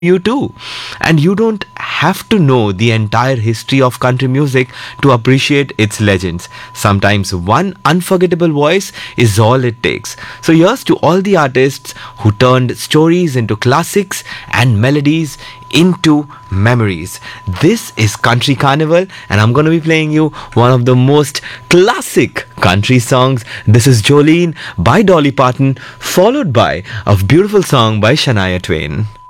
you too. And you don't have to know the entire history of country music to appreciate its legends. Sometimes one unforgettable voice is all it takes. So here's to all the artists who turned stories into classics and melodies into memories. This is Country Carnival, and I'm going to be playing you one of the most classic country songs. This is Jolene by Dolly Parton, followed by a beautiful song by Shania Twain.